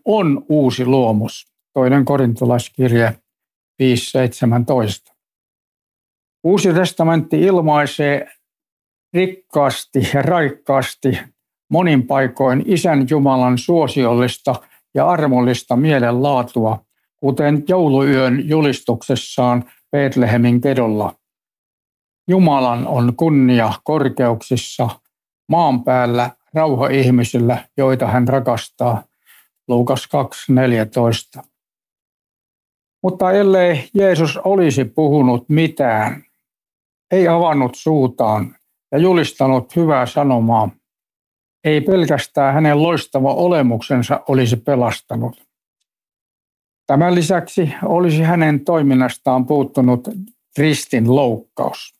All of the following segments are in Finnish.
on uusi luomus. 2. korintolaiskirje 5.17. Uusi testamentti ilmaisee rikkaasti ja raikkaasti monin paikoin Isän Jumalan suosiollista ja armollista mielenlaatua, kuten jouluyön julistuksessaan Betlehemin kedolla. Jumalan on kunnia korkeuksissa, maan päällä rauha ihmisillä, joita hän rakastaa. Luukas 2.14. Mutta ellei Jeesus olisi puhunut mitään, ei avannut suutaan ja julistanut hyvää sanomaa, ei pelkästään hänen loistava olemuksensa olisi pelastanut. Tämän lisäksi olisi hänen toiminnastaan puuttunut ristin loukkaus.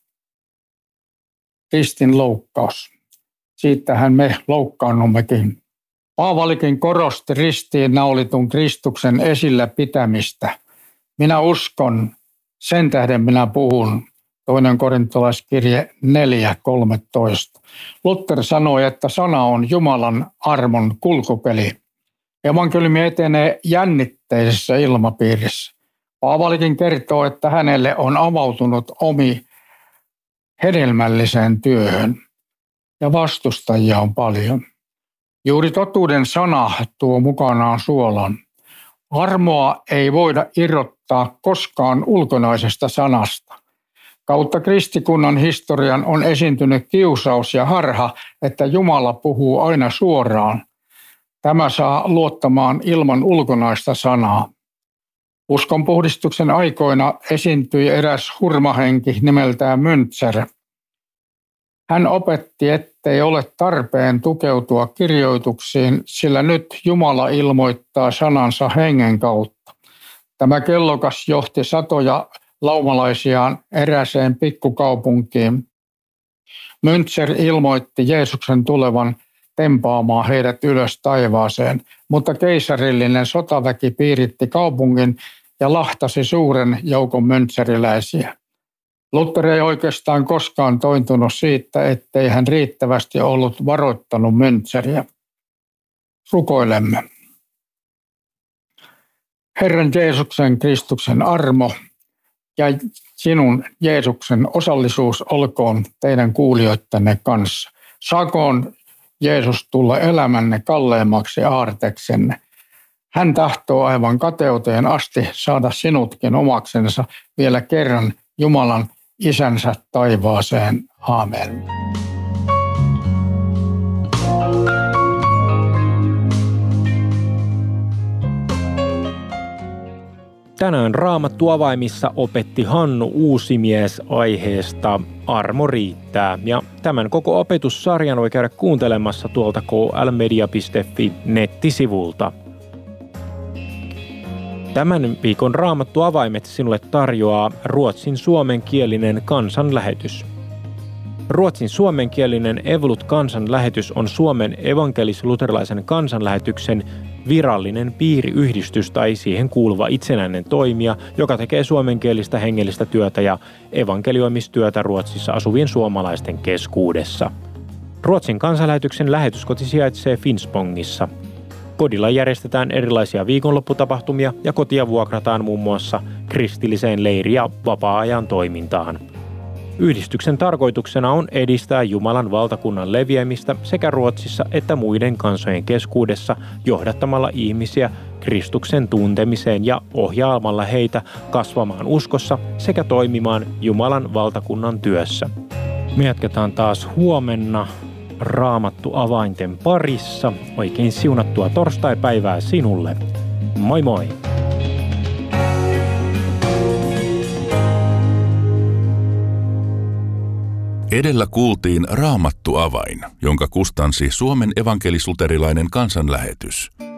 Ristin loukkaus. Siitähän me loukkaannummekin. Paavalikin korosti ristiin naulitun Kristuksen esillä pitämistä. Minä uskon, sen tähden minä puhun. 2. korintolaiskirje 4.13. Luther sanoi, että sana on Jumalan armon kulkupeli. Evankeliumi etenee jännitteisessä ilmapiirissä. Paavalikin kertoo, että hänelle on avautunut omi hedelmälliseen työhön ja vastustajia on paljon. Juuri totuuden sana tuo mukanaan suolan. Armoa ei voida irrottaa koskaan ulkonaisesta sanasta. Kautta kristikunnan historian on esiintynyt kiusaus ja harha, että Jumala puhuu aina suoraan. Tämä saa luottamaan ilman ulkonaista sanaa. Uskonpuhdistuksen aikoina esiintyi eräs hurmahenki nimeltään Münzer. Hän opetti, ettei ole tarpeen tukeutua kirjoituksiin, sillä nyt Jumala ilmoittaa sanansa hengen kautta. Tämä kellokas johti satoja laumalaisiaan erääseen pikkukaupunkiin. Münzer ilmoitti Jeesuksen tulevan tempaamaan heidät ylös taivaaseen, mutta keisarillinen sotaväki piiritti kaupungin ja lahtasi suuren joukon müntzeriläisiä. Luther ei oikeastaan koskaan tointunut siitä, ettei hän riittävästi ollut varoittanut Müntzeriä. Rukoilemme. Herran Jeesuksen Kristuksen armo ja sinun Jeesuksen osallisuus olkoon teidän kuulijoittenne kanssa. Saakoon Jeesus tulla elämänne kalleimmaksi aarteksenne. Hän tahtoo aivan kateuteen asti saada sinutkin omaksensa vielä kerran Jumalan Isänsä taivaaseen. Aamen. Tänään Raamattu avaimissa opetti Hannu Uusimies aiheesta Armo riittää. Ja tämän koko opetussarjan voi käydä kuuntelemassa tuolta klmedia.fi nettisivulta. Tämän viikon Raamattu avaimet sinulle tarjoaa ruotsin suomenkielinen kansanlähetys. Ruotsin suomenkielinen Evolut-kansanlähetys on Suomen evankelis-luterilaisen kansanlähetyksen virallinen piiriyhdistys tai siihen kuuluva itsenäinen toimija, joka tekee suomenkielistä hengellistä työtä ja evankelioimistyötä Ruotsissa asuvien suomalaisten keskuudessa. Ruotsin kansanlähetyksen lähetyskoti sijaitsee Finspångissa. Kodilla järjestetään erilaisia viikonlopputapahtumia ja kotia vuokrataan muun muassa kristilliseen leiri- ja vapaa-ajan toimintaan. Yhdistyksen tarkoituksena on edistää Jumalan valtakunnan leviämistä sekä Ruotsissa että muiden kansojen keskuudessa johdattamalla ihmisiä Kristuksen tuntemiseen ja ohjaamalla heitä kasvamaan uskossa sekä toimimaan Jumalan valtakunnan työssä. Me jatketaan taas huomenna Raamattu avainten parissa. Oikein siunattua torstaipäivää sinulle. Moi moi! Edellä kuultiin Raamattu avain, jonka kustansi Suomen evankelis-luterilainen kansanlähetys.